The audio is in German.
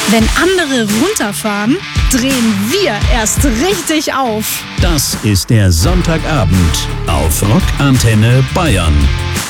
Wenn andere runterfahren, drehen wir erst richtig auf. Das ist der Sonntagabend auf Rock Antenne Bayern.